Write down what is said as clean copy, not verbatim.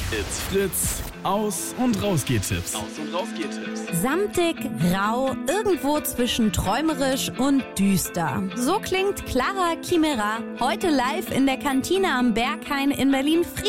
It's Fritz. Aus- und Rausgehtipps. Samtig, rau, irgendwo zwischen träumerisch und düster. So klingt Clara Chimera heute live in der Kantine am Berghain in Berlin-Friedrichshain.